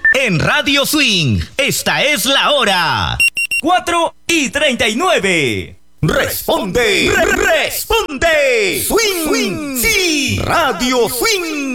En Radio Swing, esta es la hora. 4:39. Responde, responde. Swing, sí. Radio Swing.